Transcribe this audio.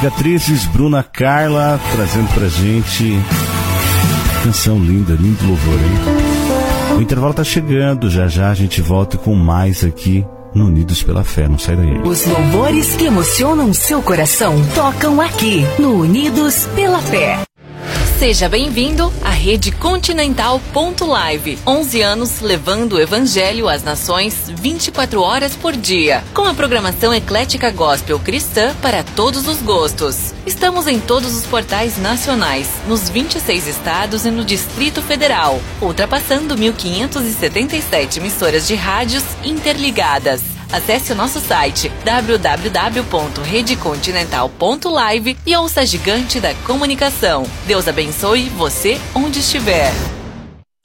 Cicatrizes, Bruna Carla, trazendo pra gente canção linda, lindo louvor, hein? O intervalo tá chegando, já já a gente volta com mais aqui no Unidos pela Fé, não sai daí. Os louvores que emocionam seu coração tocam aqui no Unidos pela Fé. Seja bem-vindo à Rede Continental Live. 11 anos levando o Evangelho às nações 24 horas por dia. Com a programação eclética gospel cristã para todos os gostos. Estamos em todos os portais nacionais, nos 26 estados e no Distrito Federal, ultrapassando 1.577 emissoras de rádios interligadas. Acesse o nosso site www.redecontinental.live e ouça a gigante da comunicação. Deus abençoe você onde estiver.